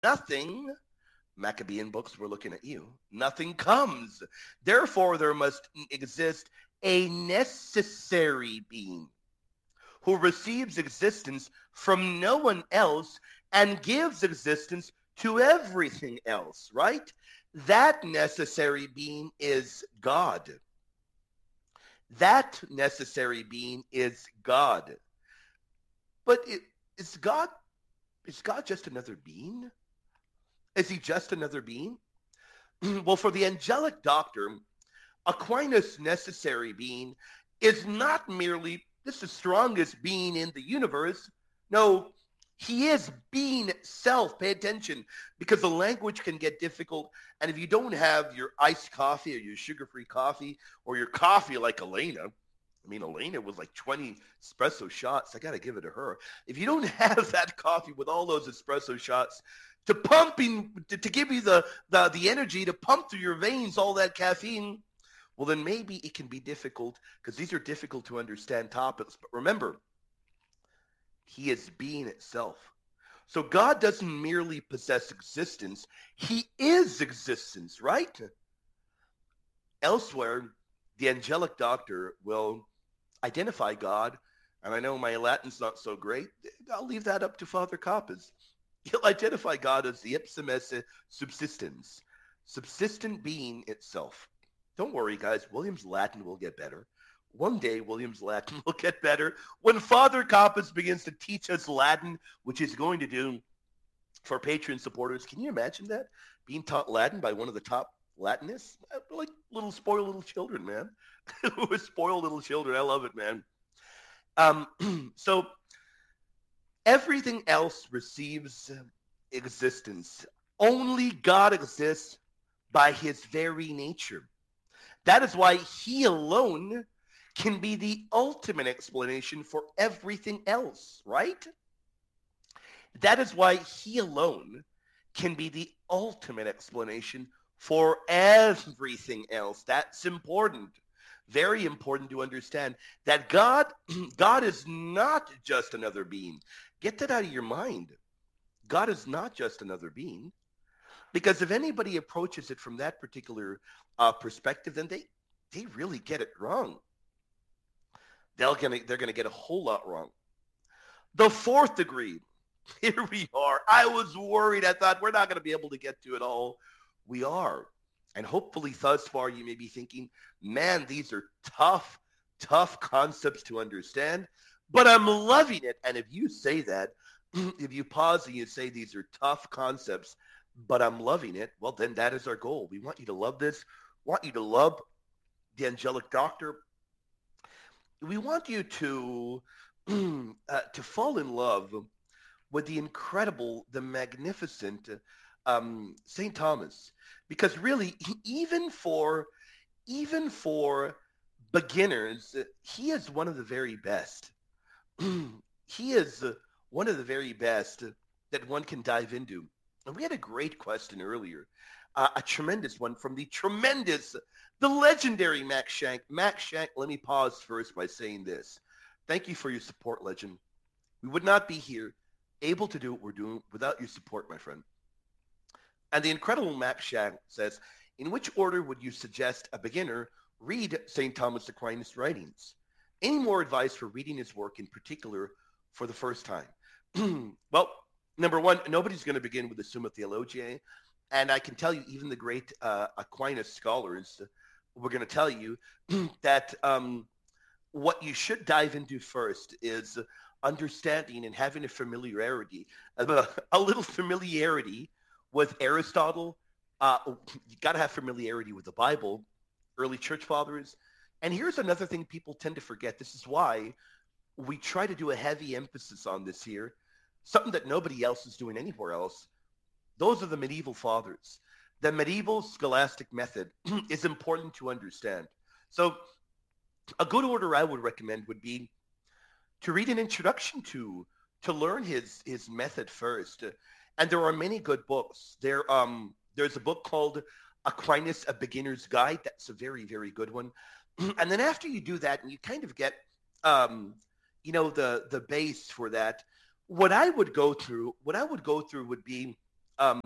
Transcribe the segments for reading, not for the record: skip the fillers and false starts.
nothing, Maccabean books, we're looking at you, nothing comes. Therefore, there must exist a necessary being who receives existence from no one else and gives existence to everything else, right? That necessary being is God. That necessary being is God. But is God is God just another being? Is he just another being? Well, for the angelic doctor, Aquinas' necessary being is not merely this the strongest being in the universe. No, he is being itself. Pay attention, because the language can get difficult. And if you don't have your iced coffee or your sugar-free coffee or your coffee like Elena, I mean, Elena was like 20 espresso shots. I got to give it to her. If you don't have that coffee with all those espresso shots to to give you the energy to pump through your veins all that caffeine, well, then maybe it can be difficult, because these are difficult to understand topics. But remember, he is being itself. So God doesn't merely possess existence, he is existence, right? Elsewhere, the angelic doctor will identify God, and I know my Latin's not so great. I'll leave that up to Father Kappas. He'll identify God as the ipsum esse subsistens, subsistent being itself. Don't worry, guys. William's Latin will get better. One day, William's Latin will get better. When Father Kappas begins to teach us Latin, which he's going to do for Patreon supporters, can you imagine that? Being taught Latin by one of the top Latinists? Like spoiled little children, man. We're spoiled little children. I love it, man. So everything else receives existence. Only God exists by his very nature. That is why he alone can be the ultimate explanation for everything else, right? That is why he alone can be the ultimate explanation for everything else. That's important. Very important to understand that God is not just another being. Get that out of your mind. God is not just another being. Because if anybody approaches it from that particular perspective, then they really get it wrong. They're gonna get a whole lot wrong. The fourth degree. Here we are. I was worried. I thought we're not going to be able to get to it all. We are. And hopefully thus far you may be thinking, man, these are tough concepts to understand, but I'm loving it. And if you say that, if you pause and you say these are tough concepts, but I'm loving it, well, then that is our goal. We want you to love this. We want you to love the angelic doctor. We want you to fall in love with the incredible, the magnificent St. Thomas, because really, even for beginners, he is one of the very best. He is one of the very best that one can dive into. And we had a great question earlier, a tremendous one from the legendary Max Shank. Max Shank, let me pause first by saying this. Thank you for your support, legend. We would not be here able to do what we're doing without your support, my friend. And the incredible Max Shank says, in which order would you suggest a beginner read St. Thomas Aquinas' writings? Any more advice for reading his work, in particular for the first time? Well, number one, nobody's going to begin with the Summa Theologiae. And I can tell you, even the great Aquinas scholars were going to tell you that what you should dive into first is understanding and having a little familiarity with Aristotle. You got to have familiarity with the Bible, early church fathers. And here's another thing people tend to forget. This is why we try to do a heavy emphasis on this here, something that nobody else is doing anywhere else. Those are the medieval fathers. The medieval scholastic method is important to understand. So a good order I would recommend would be to read an introduction to learn his method first. And there are many good books. There's a book called Aquinas, A Beginner's Guide. That's a very, very good one. And then after you do that, and you kind of get, the base for that, what I would go through would be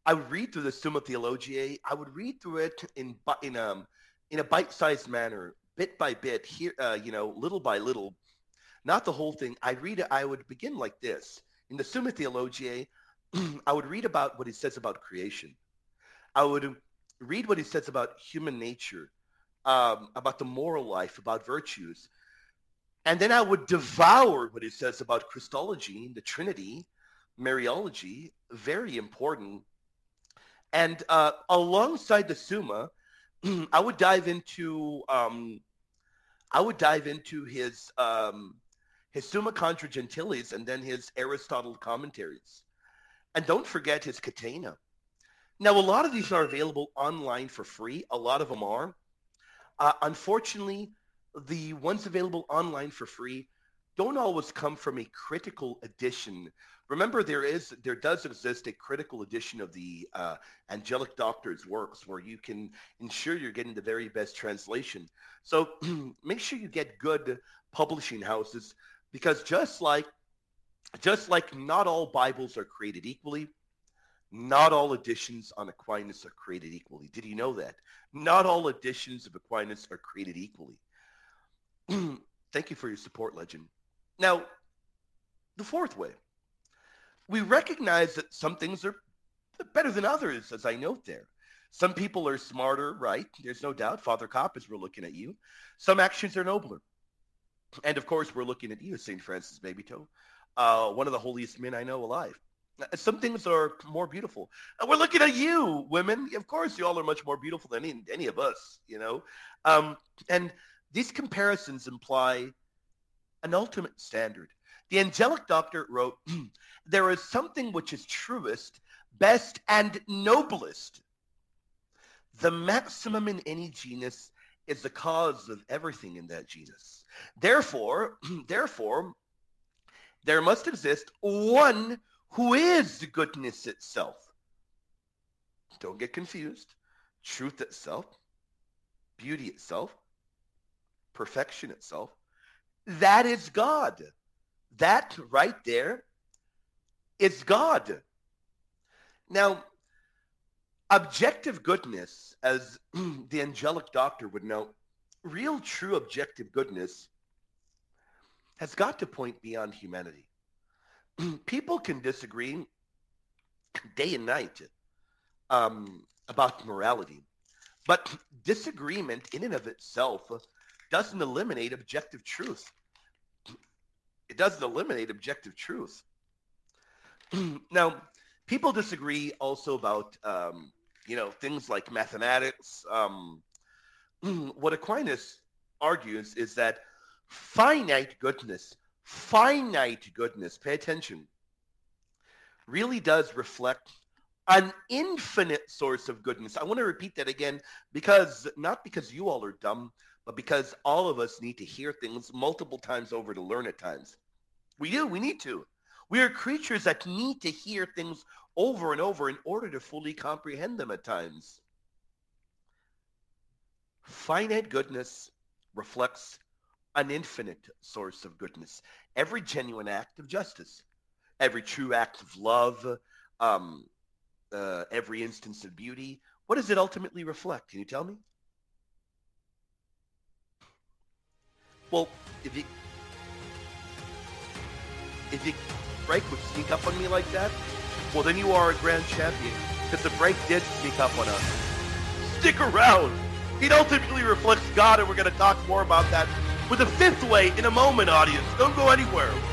I would read through the Summa Theologiae. I would read through it in a bite-sized manner, bit by bit, here, little by little, not the whole thing. I would begin like this. In the Summa Theologiae, I would read about what he says about creation. I would read what he says about human nature, about the moral life, about virtues. And then I would devour what he says about Christology, the Trinity, Mariology, very important. And alongside the Summa, I would dive into his Summa Contra Gentiles and then his Aristotle commentaries. And don't forget his Catena. Now, a lot of these are available online for free. A lot of them are. Unfortunately, the ones available online for free don't always come from a critical edition. Remember, there does exist a critical edition of the Angelic Doctor's works where you can ensure you're getting the very best translation. So make sure you get good publishing houses, because just like not all Bibles are created equally, not all editions on Aquinas are created equally. Did you know that? Not all editions of Aquinas are created equally. Thank you for your support, Legend. Now, the fourth way. We recognize that some things are better than others, as I note there. Some people are smarter, right? There's no doubt. Father Coppes, we're looking at you. Some actions are nobler. And, of course, we're looking at you, St. Francis Babytoe, one of the holiest men I know alive. Some things are more beautiful. And we're looking at you, women. Of course, you all are much more beautiful than any of us, you know. And these comparisons imply an ultimate standard. The Angelic Doctor wrote, there is something which is truest, best, and noblest. The maximum in any genus is the cause of everything in that genus. Therefore, there must exist one who is goodness itself. Don't get confused. Truth itself, beauty itself, perfection itself. That is God. That right there is God. Now, objective goodness, as the Angelic Doctor would know, real true objective goodness has got to point beyond humanity. People can disagree day and night about morality, but disagreement in and of itself doesn't eliminate objective truth. It doesn't eliminate objective truth. Now, people disagree also about, things like mathematics. What Aquinas argues is that finite goodness, pay attention, really does reflect an infinite source of goodness. I want to repeat that again, not because you all are dumb, but because all of us need to hear things multiple times over to learn at times. We need to. We are creatures that need to hear things over and over in order to fully comprehend them at times. Finite goodness reflects an infinite source of goodness. Every genuine act of justice, every true act of love, every instance of beauty, what does it ultimately reflect? Can you tell me? Well, if you break would sneak up on me like that, well, then you are a grand champion, because the break did sneak up on us. Stick around. It ultimately reflects God, and we're going to talk more about that with the fifth way in a moment, audience. Don't go anywhere.